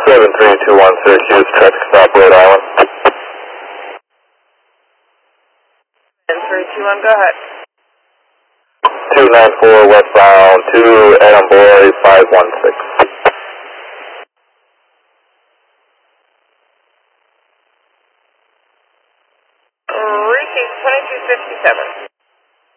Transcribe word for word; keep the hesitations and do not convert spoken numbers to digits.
seven three two one Syracuse, traffic stop Rhode Island. seven three two one, go ahead. two nine four westbound to Adam Boy five one six. Reaching twenty-two fifty-seven.